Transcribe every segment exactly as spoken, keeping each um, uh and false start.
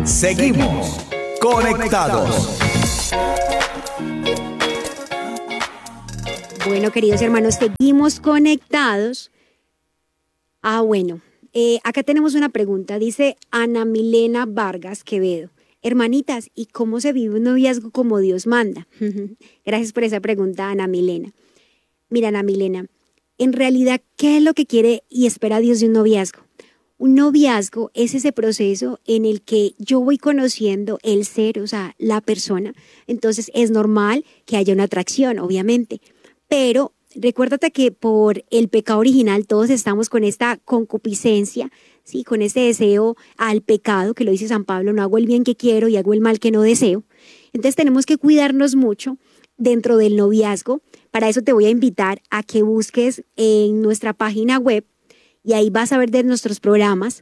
Seguimos conectados. Bueno, queridos hermanos, seguimos conectados. Ah, bueno, eh, acá tenemos una pregunta. Dice Ana Milena Vargas Quevedo. Hermanitas, ¿y cómo se vive un noviazgo como Dios manda? Gracias por esa pregunta, Ana Milena. Mira, Ana Milena, en realidad, ¿qué es lo que quiere y espera Dios de un noviazgo? Un noviazgo es ese proceso en el que yo voy conociendo el ser, o sea, la persona. Entonces es normal que haya una atracción, obviamente. Pero recuérdate que por el pecado original todos estamos con esta concupiscencia, ¿sí? Con este deseo al pecado, que lo dice San Pablo, no hago el bien que quiero y hago el mal que no deseo. Entonces tenemos que cuidarnos mucho dentro del noviazgo. Para eso te voy a invitar a que busques en nuestra página web y ahí vas a ver de nuestros programas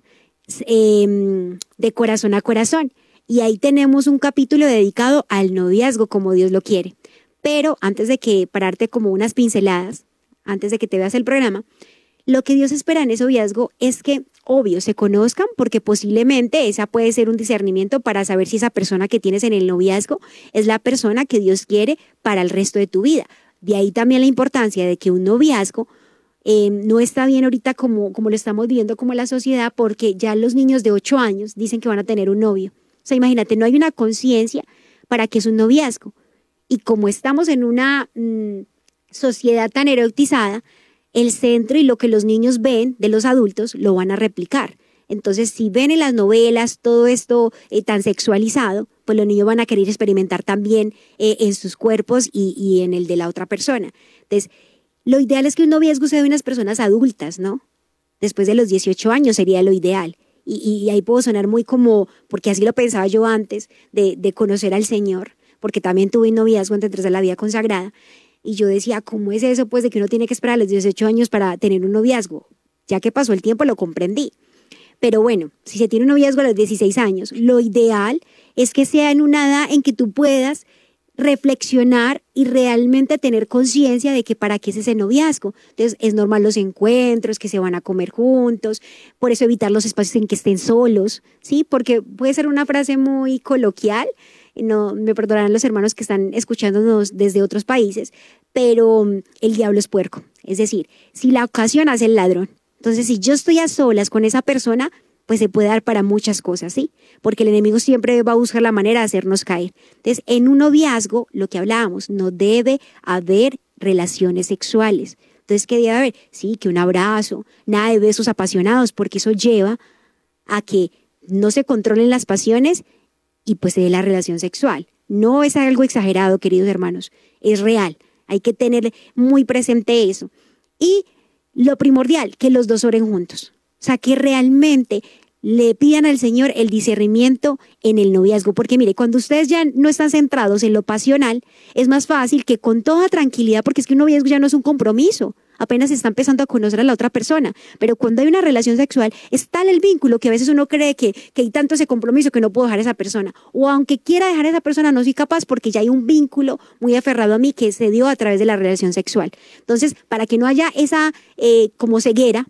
eh, de corazón a corazón. Y ahí tenemos un capítulo dedicado al noviazgo como Dios lo quiere. Pero antes de que pararte como unas pinceladas, antes de que te veas el programa, lo que Dios espera en ese noviazgo es que, obvio, se conozcan, porque posiblemente esa puede ser un discernimiento para saber si esa persona que tienes en el noviazgo es la persona que Dios quiere para el resto de tu vida. De ahí también la importancia de que un noviazgo Eh, no está bien ahorita como, como lo estamos viendo como la sociedad, porque ya los niños de ocho años dicen que van a tener un novio. O sea, imagínate, no hay una conciencia para que es un noviazgo. Y como estamos en una mmm, sociedad tan erotizada, el centro y lo que los niños ven de los adultos lo van a replicar. Entonces, si ven en las novelas todo esto eh, tan sexualizado, pues los niños van a querer experimentar también eh, en sus cuerpos y, y en el de la otra persona. Entonces, lo ideal es que un noviazgo sea de unas personas adultas, ¿no? Después de los dieciocho años sería lo ideal. Y, y ahí puedo sonar muy como, porque así lo pensaba yo antes, de, de conocer al Señor, porque también tuve un noviazgo antes de entrar a la vida consagrada. Y yo decía, ¿cómo es eso? Pues de que uno tiene que esperar a los dieciocho años para tener un noviazgo. Ya que pasó el tiempo lo comprendí. Pero bueno, si se tiene un noviazgo a los dieciséis años, lo ideal es que sea en una edad en que tú puedas reflexionar y realmente tener conciencia de que para qué es ese noviazgo. Entonces es normal los encuentros, que se van a comer juntos, por eso evitar los espacios en que estén solos, ¿sí? Porque puede ser una frase muy coloquial, no me perdonarán los hermanos que están escuchándonos desde otros países, pero el diablo es puerco. Es decir, si la ocasión hace el ladrón, entonces si yo estoy a solas con esa persona, pues se puede dar para muchas cosas, ¿sí? Porque el enemigo siempre va a buscar la manera de hacernos caer. Entonces, en un noviazgo, lo que hablábamos, no debe haber relaciones sexuales. Entonces, ¿qué debe haber? Sí, que un abrazo, nada de besos apasionados, porque eso lleva a que no se controlen las pasiones y pues se dé la relación sexual. No es algo exagerado, queridos hermanos, es real. Hay que tener muy presente eso. Y lo primordial, que los dos oren juntos. O sea, que realmente le pidan al Señor el discernimiento en el noviazgo. Porque mire, cuando ustedes ya no están centrados en lo pasional, es más fácil que con toda tranquilidad, porque es que un noviazgo ya no es un compromiso, apenas está empezando a conocer a la otra persona. Pero cuando hay una relación sexual, es tal el vínculo que a veces uno cree que, que hay tanto ese compromiso que no puedo dejar a esa persona. O aunque quiera dejar a esa persona, no soy capaz porque ya hay un vínculo muy aferrado a mí que se dio a través de la relación sexual. Entonces, para que no haya esa eh, como ceguera,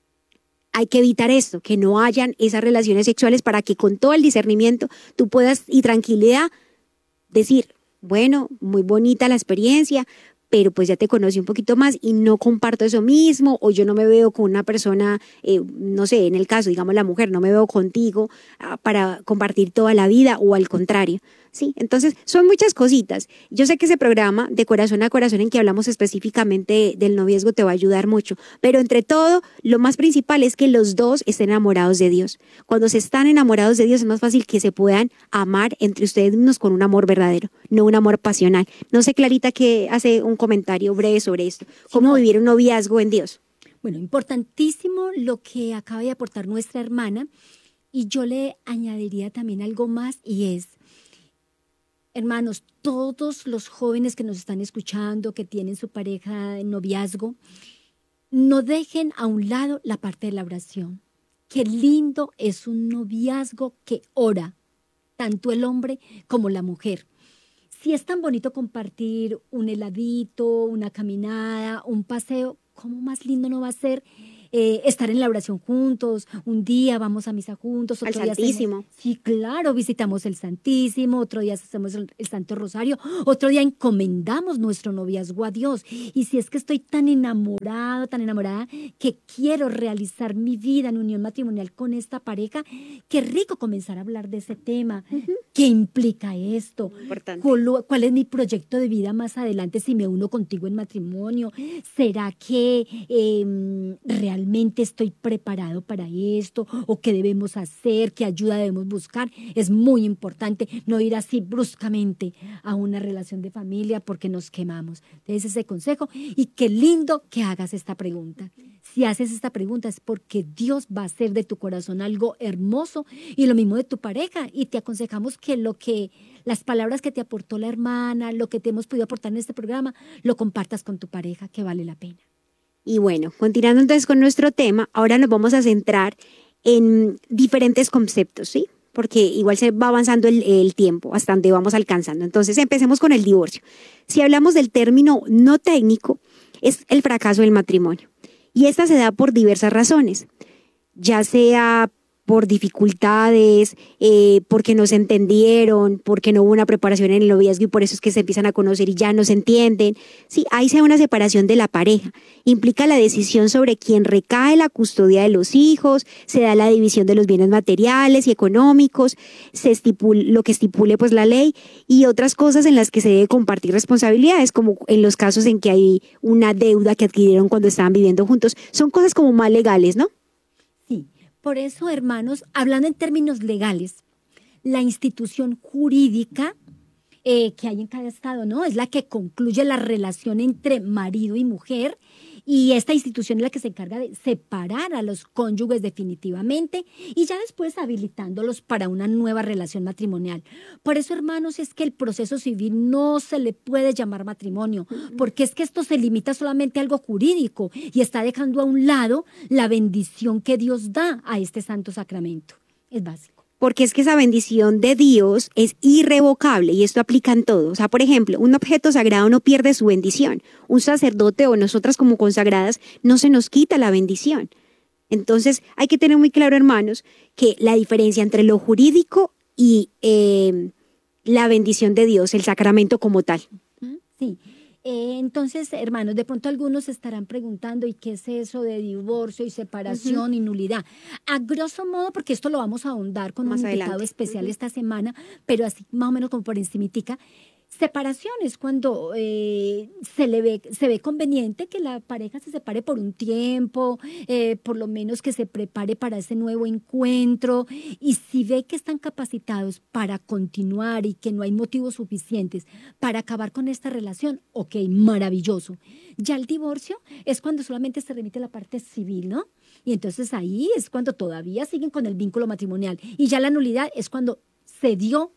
hay que evitar esto, que no hayan esas relaciones sexuales para que con todo el discernimiento tú puedas y tranquilidad decir, bueno, muy bonita la experiencia, pero pues ya te conocí un poquito más y no comparto eso mismo, o yo no me veo con una persona, eh, no sé, en el caso, digamos la mujer, no me veo contigo ah, para compartir toda la vida, o al contrario, ¿sí? Entonces, son muchas cositas. Yo sé que ese programa de Corazón a Corazón en que hablamos específicamente del noviazgo te va a ayudar mucho, pero entre todo, lo más principal es que los dos estén enamorados de Dios. Cuando se están enamorados de Dios es más fácil que se puedan amar entre ustedes mismos con un amor verdadero, no un amor pasional. No sé, Clarita, que hace un comentario breve sobre esto. ¿Cómo no. vivir un noviazgo en Dios? Bueno, importantísimo lo que acaba de aportar nuestra hermana, y yo le añadiría también algo más, y es, hermanos, todos los jóvenes que nos están escuchando, que tienen su pareja en noviazgo, no dejen a un lado la parte de la oración. Qué lindo es un noviazgo que ora, tanto el hombre como la mujer. Si es tan bonito compartir un heladito, una caminada, un paseo, ¿cómo más lindo no va a ser eh, estar en la oración juntos, un día vamos a misa juntos, otro Al día Santísimo. hacemos, sí, claro, visitamos el Santísimo, otro día hacemos el, el Santo Rosario, otro día encomendamos nuestro noviazgo a Dios. Y si es que estoy tan enamorado, tan enamorada, que quiero realizar mi vida en unión matrimonial con esta pareja, qué rico comenzar a hablar de ese tema. Uh-huh. ¿Qué implica esto? Importante. ¿Cuál, ¿Cuál es mi proyecto de vida más adelante si me uno contigo en matrimonio? ¿Será que eh, realmente estoy preparado para esto? ¿O qué debemos hacer? ¿Qué ayuda debemos buscar? Es muy importante no ir así bruscamente a una relación de familia porque nos quemamos. Entonces ese consejo, y qué lindo que hagas esta pregunta. Si haces esta pregunta es porque Dios va a hacer de tu corazón algo hermoso, y lo mismo de tu pareja, y te aconsejamos que lo que las palabras que te aportó la hermana, lo que te hemos podido aportar en este programa, lo compartas con tu pareja, que vale la pena. Y bueno, continuando entonces con nuestro tema, ahora nos vamos a centrar en diferentes conceptos, ¿sí? Porque igual se va avanzando el, el tiempo hasta donde vamos alcanzando. Entonces empecemos con el divorcio. Si hablamos del término no técnico, es el fracaso del matrimonio. Y esta se da por diversas razones, ya sea por dificultades, eh, porque no se entendieron, porque no hubo una preparación en el noviazgo y por eso es que se empiezan a conocer y ya no se entienden. Sí, ahí se da una separación de la pareja. Implica la decisión sobre quién recae la custodia de los hijos, se da la división de los bienes materiales y económicos, se estipula lo que estipule pues la ley y otras cosas en las que se debe compartir responsabilidades, como en los casos en que hay una deuda que adquirieron cuando estaban viviendo juntos. Son cosas como más legales, ¿no? Por eso, hermanos, hablando en términos legales, la institución jurídica eh, que hay en cada estado, ¿no? Es la que concluye la relación entre marido y mujer, y esta institución es la que se encarga de separar a los cónyuges definitivamente y ya después habilitándolos para una nueva relación matrimonial. Por eso, hermanos, es que el proceso civil no se le puede llamar matrimonio, porque es que esto se limita solamente a algo jurídico y está dejando a un lado la bendición que Dios da a este santo sacramento. Es básico. Porque es que esa bendición de Dios es irrevocable y esto aplica en todo. O sea, por ejemplo, un objeto sagrado no pierde su bendición. Un sacerdote o nosotras como consagradas no se nos quita la bendición. Entonces hay que tener muy claro, hermanos, que la diferencia entre lo jurídico y eh, la bendición de Dios, el sacramento como tal. Sí. Eh, entonces, hermanos, de pronto algunos se estarán preguntando, ¿y qué es eso de divorcio y separación uh-huh. y nulidad? A grosso modo, porque esto lo vamos a ahondar con más un adelante. Invitado especial uh-huh. esta semana, pero así más o menos como por encimitica. Separación es cuando eh, se le ve, se ve conveniente que la pareja se separe por un tiempo, eh, por lo menos que se prepare para ese nuevo encuentro, y si ve que están capacitados para continuar y que no hay motivos suficientes para acabar con esta relación, ok, maravilloso. Ya el divorcio es cuando solamente se remite la parte civil, ¿no? Y entonces ahí es cuando todavía siguen con el vínculo matrimonial, y ya la nulidad es cuando se dio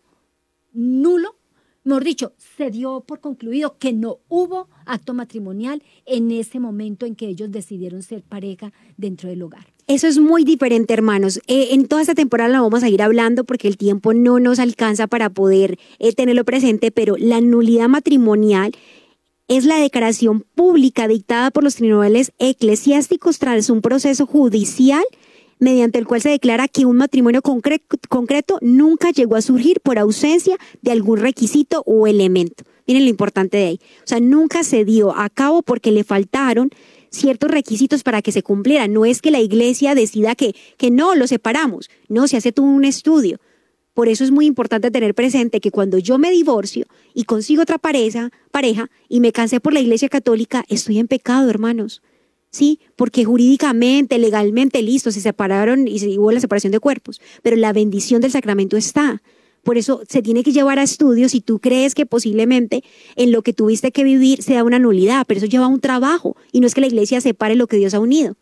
nulo. Mejor dicho, se dio por concluido que no hubo acto matrimonial en ese momento en que ellos decidieron ser pareja dentro del hogar. Eso es muy diferente, hermanos. Eh, en toda esta temporada la vamos a ir hablando porque el tiempo no nos alcanza para poder eh, tenerlo presente, pero la nulidad matrimonial es la declaración pública dictada por los tribunales eclesiásticos tras un proceso judicial mediante el cual se declara que un matrimonio concre- concreto nunca llegó a surgir por ausencia de algún requisito o elemento. Miren lo importante de ahí. O sea, nunca se dio a cabo porque le faltaron ciertos requisitos para que se cumplieran. No es que la iglesia decida que, que no, lo separamos. No, se hace todo un estudio. Por eso es muy importante tener presente que cuando yo me divorcio y consigo otra pareja, pareja y me casé por la iglesia católica, estoy en pecado, hermanos. Sí, porque jurídicamente, legalmente, listo, se separaron y hubo la separación de cuerpos, pero la bendición del sacramento está. Por eso se tiene que llevar a estudios si tú crees que posiblemente en lo que tuviste que vivir sea una nulidad, pero eso lleva un trabajo y no es que la iglesia separe lo que Dios ha unido.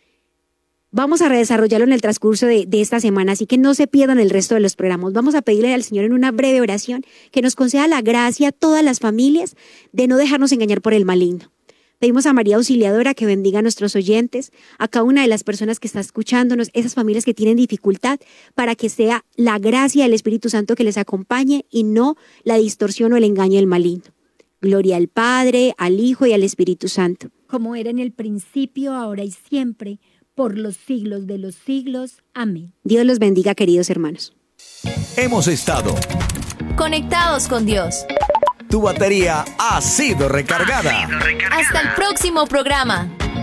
Vamos a redesarrollarlo en el transcurso de, de esta semana, así que no se pierdan el resto de los programas. Vamos a pedirle al Señor en una breve oración que nos conceda la gracia a todas las familias de no dejarnos engañar por el maligno. Pedimos a María Auxiliadora que bendiga a nuestros oyentes, a cada una de las personas que está escuchándonos, esas familias que tienen dificultad, para que sea la gracia del Espíritu Santo que les acompañe y no la distorsión o el engaño del maligno. Gloria al Padre, al Hijo y al Espíritu Santo. Como era en el principio, ahora y siempre, por los siglos de los siglos. Amén. Dios los bendiga, queridos hermanos. Hemos estado. Conectados con Dios. Tu batería ha sido recargada. Hasta el próximo programa.